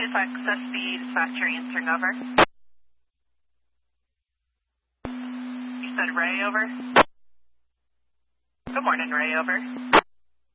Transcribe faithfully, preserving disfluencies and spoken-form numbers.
Is access the dispatcher answering over? You said Ray over? Good morning, Ray over.